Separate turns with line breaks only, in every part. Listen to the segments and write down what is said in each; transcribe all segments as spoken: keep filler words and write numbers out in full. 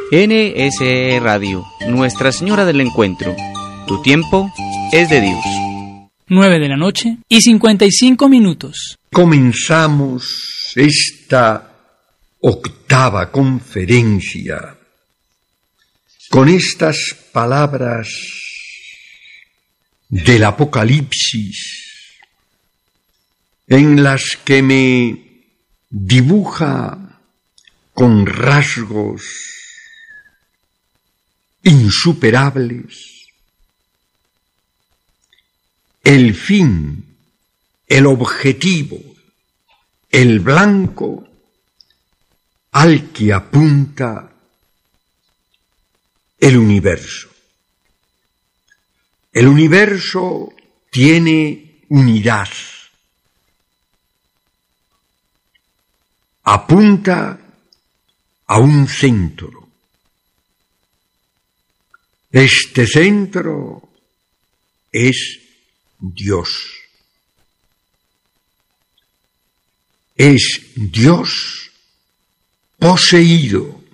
N S E Radio, Nuestra Señora del Encuentro. Tu tiempo es de Dios.
Nueve de la noche y cincuenta y cinco minutos.
Comenzamos esta octava conferencia con estas palabras del Apocalipsis en las que me dibuja con rasgos insuperables el fin, el objetivo, el blanco al que apunta el universo. El universo tiene unidad, apunta a un centro. Este centro es Dios. Es Dios poseído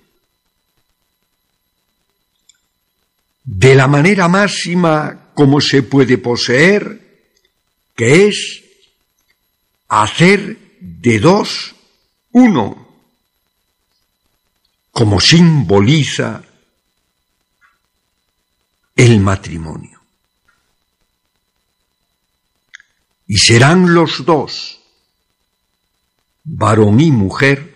de la manera máxima como se puede poseer, que es hacer de dos uno, como simboliza el matrimonio. Y serán los dos, varón y mujer,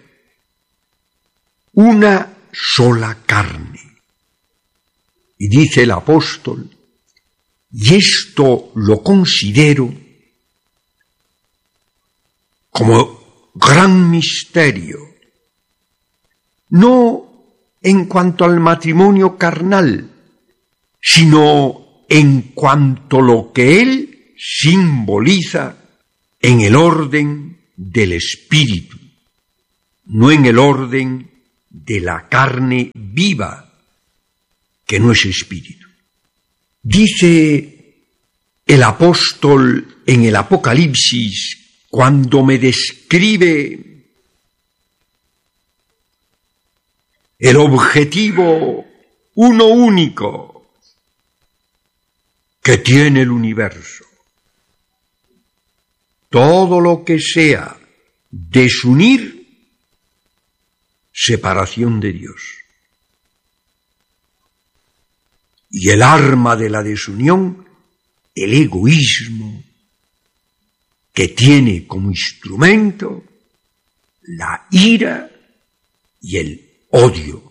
una sola carne. Y dice el apóstol, y esto lo considero como gran misterio, no en cuanto al matrimonio carnal, sino en cuanto a lo que él simboliza en el orden del espíritu, no en el orden de la carne viva, que no es espíritu. Dice el apóstol en el Apocalipsis, cuando me describe el objetivo uno único que tiene el universo, todo lo que sea desunir, separación de Dios. Y el arma de la desunión, el egoísmo, que tiene como instrumento la ira y el odio.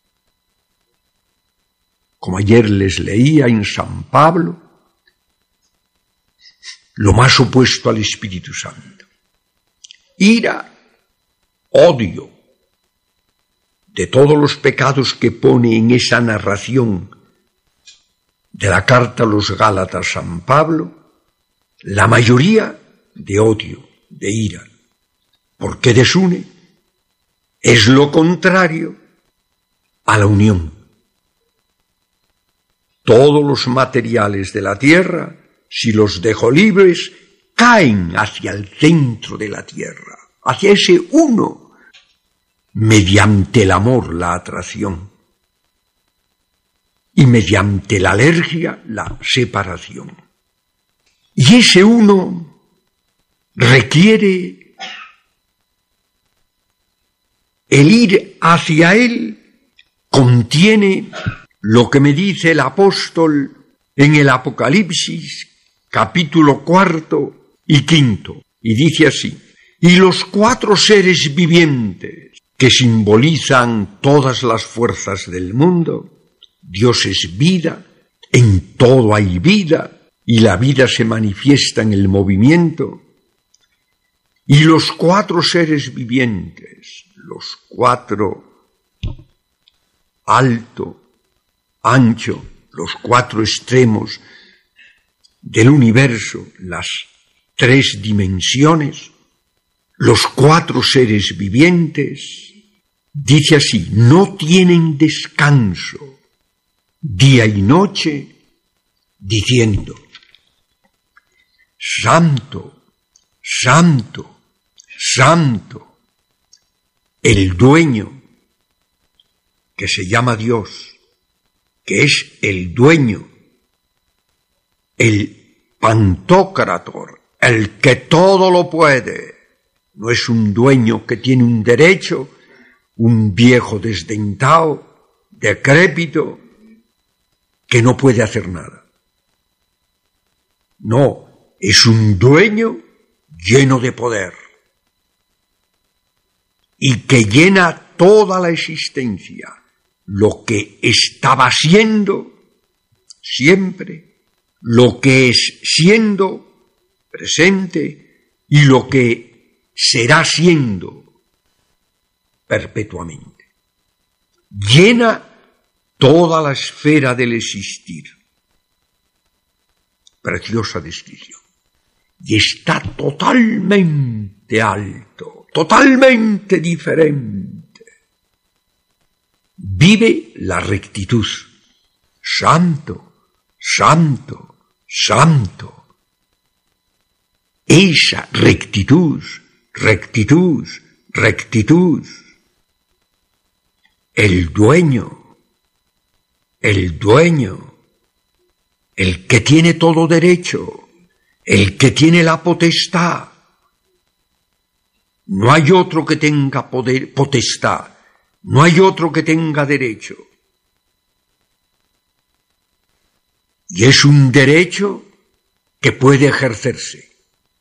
Como ayer les leía en San Pablo, lo más opuesto al Espíritu Santo. Ira, odio, de todos los pecados que pone en esa narración de la carta a los Gálatas San Pablo, la mayoría de odio, de ira, porque desune, es lo contrario a la unión. Todos los materiales de la tierra, si los dejo libres, caen hacia el centro de la tierra, hacia ese uno, mediante el amor, la atracción, y mediante la alergia, la separación. Y ese uno requiere el ir hacia él, contiene lo que me dice el apóstol en el Apocalipsis, capítulo cuarto y quinto, y dice así: y los cuatro seres vivientes que simbolizan todas las fuerzas del mundo, Dios es vida, en todo hay vida, y la vida se manifiesta en el movimiento. Y los cuatro seres vivientes, los cuatro alto, ancho, los cuatro extremos del universo, las tres dimensiones, los cuatro seres vivientes, dice así, no tienen descanso día y noche, diciendo: Santo, Santo, Santo, el dueño que se llama Dios, que es el dueño, el Pantocrator, el que todo lo puede. No es un dueño que tiene un derecho, un viejo desdentado, decrépito, que no puede hacer nada. No, es un dueño lleno de poder y que llena toda la existencia, lo que estaba siendo siempre, lo que es siendo presente y lo que será siendo perpetuamente. Llena toda la esfera del existir. Preciosa descripción. Y está totalmente alto, totalmente diferente. Vive la rectitud. Santo, santo, santo. Esa rectitud, rectitud, rectitud. El dueño, el dueño, el que tiene todo derecho, el que tiene la potestad. No hay otro que tenga poder, potestad, no hay otro que tenga derecho. Y es un derecho que puede ejercerse.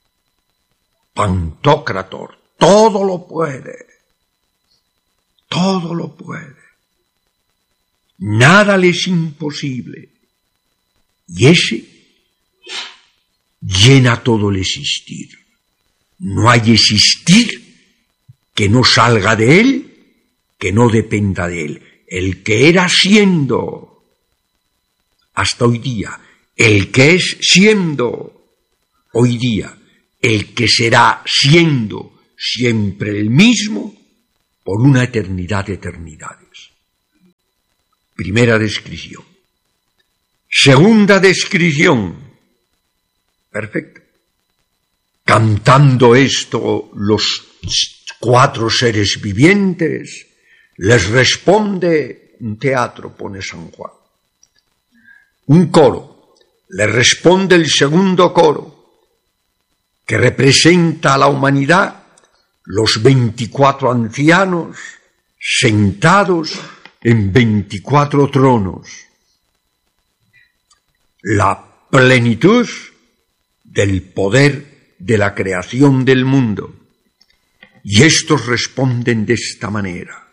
Pantocrator, todo lo puede, todo lo puede. Nada le es imposible. Y ese llena todo el existir. No hay existir que no salga de él, que no dependa de él. El que era siendo hasta hoy día, el que es siendo hoy día, el que será siendo siempre el mismo por una eternidad de eternidades. Primera descripción. Segunda descripción. Perfecto. Cantando esto, los cuatro seres vivientes, les responde un teatro, pone San Juan. Un coro, le responde el segundo coro, que representa a la humanidad, los veinticuatro ancianos sentados en veinticuatro tronos. La plenitud del poder de la creación del mundo. Y estos responden de esta manera.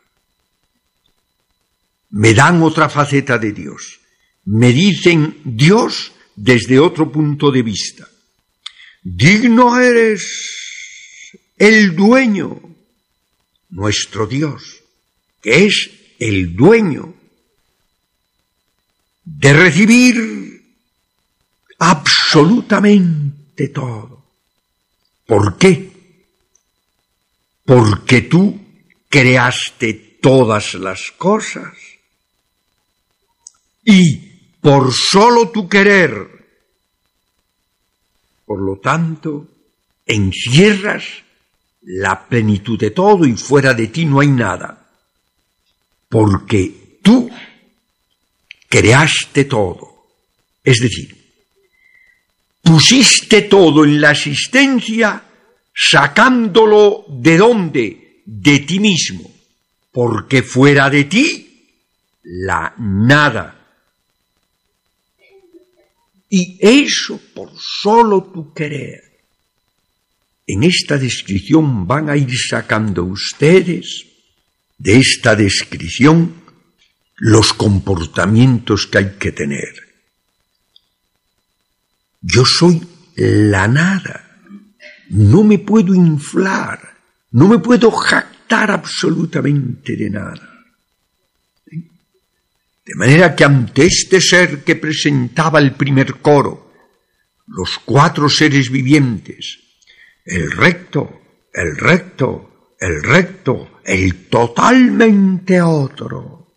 Me dan otra faceta de Dios. Me dicen Dios desde otro punto de vista. Digno eres el dueño, nuestro Dios, que es el dueño de recibir absolutamente todo. ¿Por qué? Porque tú creaste todas las cosas y por solo tu querer, por lo tanto, encierras la plenitud de todo y fuera de ti no hay nada, porque tú creaste todo, es decir, pusiste todo en la existencia sacándolo ¿de dónde? De ti mismo, porque fuera de ti la nada. Y eso por solo tu querer. En esta descripción van a ir sacando ustedes de esta descripción los comportamientos que hay que tener. Yo soy la nada, no me puedo inflar, no me puedo jactar absolutamente de nada. De manera que ante este ser que presentaba el primer coro, los cuatro seres vivientes, el recto, el recto, el recto, el totalmente otro,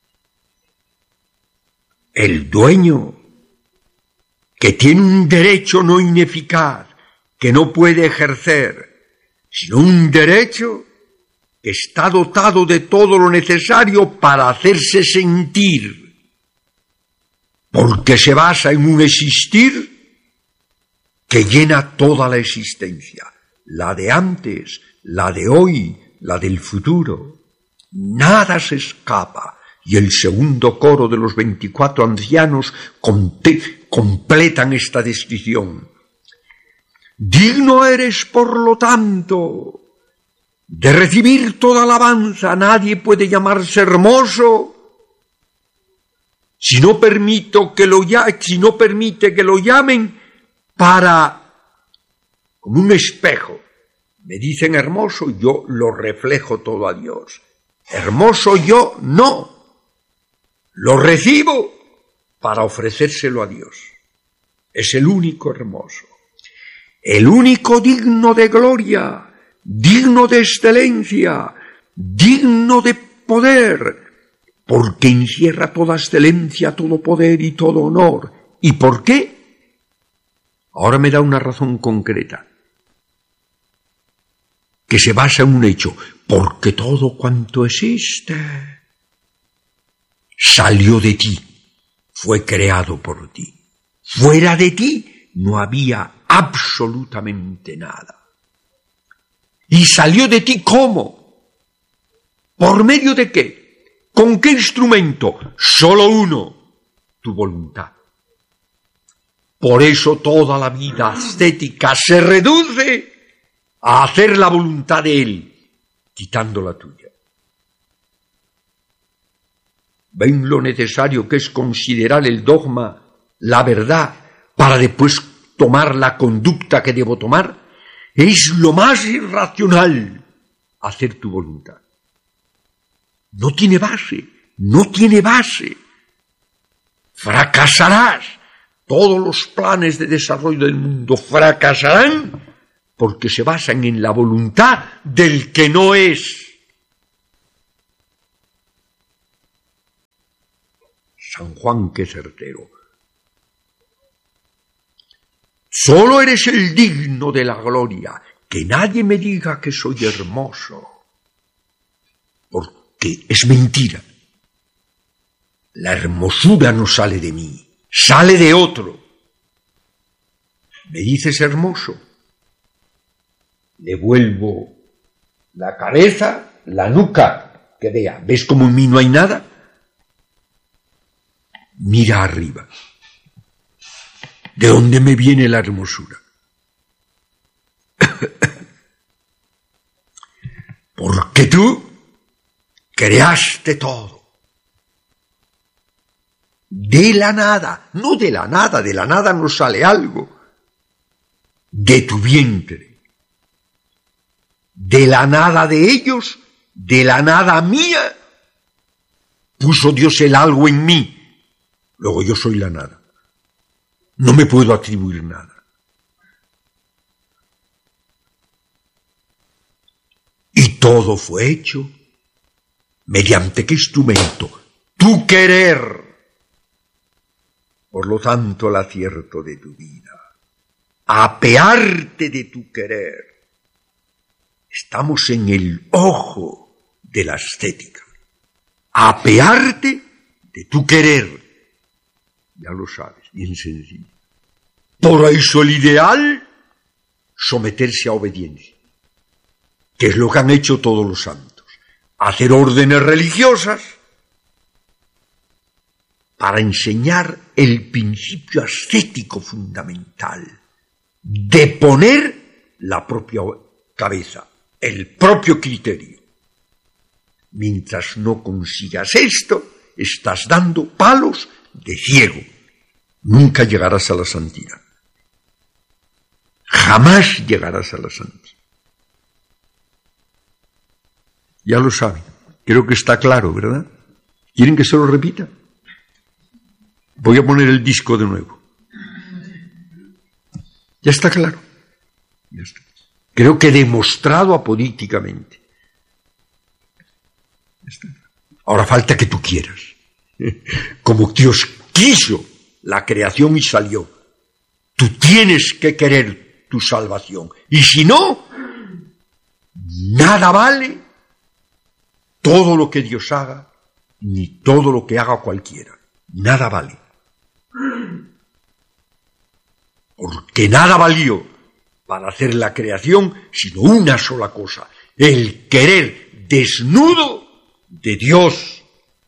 el dueño, que tiene un derecho no ineficaz, que no puede ejercer, sino un derecho que está dotado de todo lo necesario para hacerse sentir, porque se basa en un existir que llena toda la existencia, la de antes, la de hoy, la del futuro. Nada se escapa, y el segundo coro de los veinticuatro ancianos conte, completan esta descripción. Digno eres, por lo tanto, de recibir toda alabanza. Nadie puede llamarse hermoso si no permito que lo si no permite que lo llamen para, como un espejo. Me dicen hermoso, yo lo reflejo todo a Dios. Hermoso yo no. Lo recibo para ofrecérselo a Dios. Es el único hermoso, el único digno de gloria, digno de excelencia, digno de poder, porque encierra toda excelencia, todo poder y todo honor. ¿Y por qué? Ahora me da una razón concreta, que se basa en un hecho, porque todo cuanto existe salió de ti, fue creado por ti. Fuera de ti no había absolutamente nada. ¿Y salió de ti cómo? ¿Por medio de qué? ¿Con qué instrumento? Solo uno, tu voluntad. Por eso toda la vida ascética se reduce a hacer la voluntad de Él, quitando la tuya. ¿Ven lo necesario que es considerar el dogma, la verdad, para después tomar la conducta que debo tomar? Es lo más irracional hacer tu voluntad. No tiene base, no tiene base. Fracasarás. Todos los planes de desarrollo del mundo fracasarán porque se basan en la voluntad del que no es. San Juan, qué certero. Solo eres el digno de la gloria. Que nadie me diga que soy hermoso, porque es mentira. La hermosura no sale de mí, sale de otro. ¿Me dices hermoso? Le vuelvo la cabeza, la nuca, que vea. ¿Ves cómo en mí no hay nada? Mira arriba. ¿De dónde me viene la hermosura? Porque tú creaste todo. De la nada, no de la nada, de la nada no sale algo. De tu vientre. De la nada de ellos, de la nada mía, puso Dios el algo en mí. Luego yo soy la nada. No me puedo atribuir nada. Y todo fue hecho mediante qué instrumento? Tu querer. Por lo tanto, el acierto de tu vida. Apearte de tu querer. Estamos en el ojo de la ascética. Apearte de tu querer. Ya lo sabes, bien sencillo. Por eso el ideal, someterse a obediencia, que es lo que han hecho todos los santos. Hacer órdenes religiosas para enseñar el principio ascético fundamental de poner la propia cabeza, el propio criterio. Mientras no consigas esto, estás dando palos de ciego. Nunca llegarás a la santidad. Jamás llegarás a la santidad. Ya lo saben. Creo que está claro, ¿verdad? ¿Quieren que se lo repita? Voy a poner el disco de nuevo. Ya está claro. Ya está. Creo que demostrado apolíticamente. Ya está. Ahora falta que tú quieras. Como Dios quiso la creación y salió. Tú tienes que querer tu salvación. Y si no, nada vale todo lo que Dios haga, ni todo lo que haga cualquiera. Nada vale. Porque nada valió para hacer la creación, sino una sola cosa: el querer desnudo de Dios.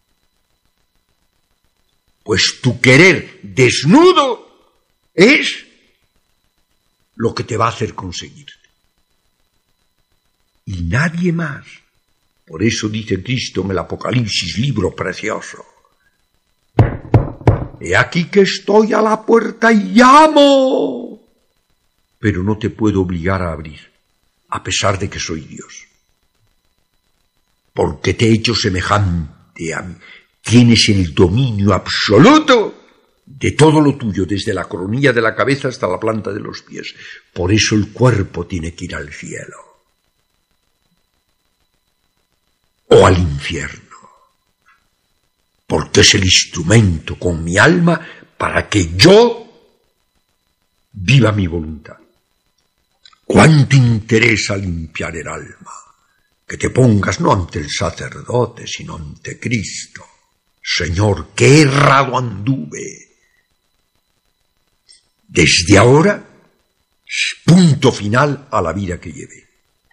Pues tu querer desnudo es lo que te va a hacer conseguirte. Y nadie más. Por eso dice Cristo en el Apocalipsis, libro precioso: he aquí que estoy a la puerta y llamo, pero no te puedo obligar a abrir, a pesar de que soy Dios. Porque te he hecho semejante a mí. Tienes el dominio absoluto de todo lo tuyo, desde la coronilla de la cabeza hasta la planta de los pies. Por eso el cuerpo tiene que ir al cielo o al infierno, porque es el instrumento con mi alma para que yo viva mi voluntad. ¿Cuánto interesa limpiar el alma? Que te pongas no ante el sacerdote, sino ante Cristo. Señor, qué errado anduve. Desde ahora, punto final a la vida que llevé.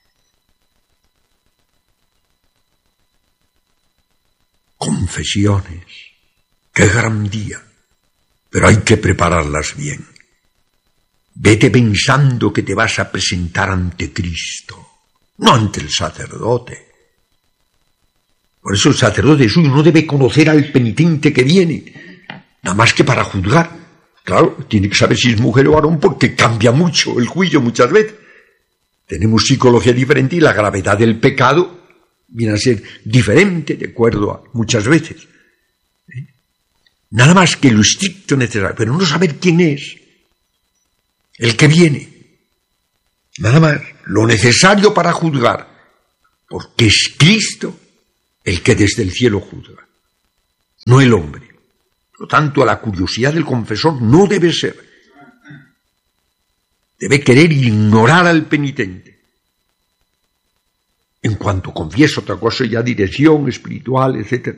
Confesiones, qué gran día, pero hay que prepararlas bien. Vete pensando que te vas a presentar ante Cristo, no ante el sacerdote. Por eso el sacerdote suyo no debe conocer al penitente que viene, nada más que para juzgar. Claro, tiene que saber si es mujer o varón, porque cambia mucho el juicio muchas veces. Tenemos psicología diferente y la gravedad del pecado viene a ser diferente de acuerdo a muchas veces. ¿Eh? Nada más que lo estricto necesario, pero no saber quién es el que viene. Nada más, lo necesario para juzgar, porque es Cristo el que desde el cielo juzga, no el hombre. Por lo tanto, a la curiosidad del confesor no debe ser. Debe querer ignorar al penitente. En cuanto confiesa otra cosa, ya dirección espiritual, etcétera.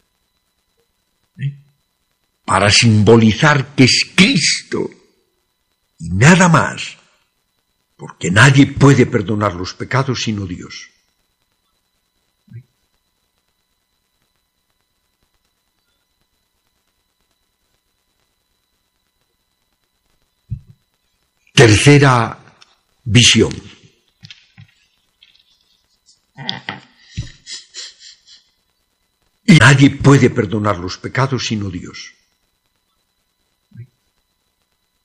¿Eh? Para simbolizar que es Cristo y nada más, porque nadie puede perdonar los pecados sino Dios. Tercera visión. Y nadie puede perdonar los pecados sino Dios.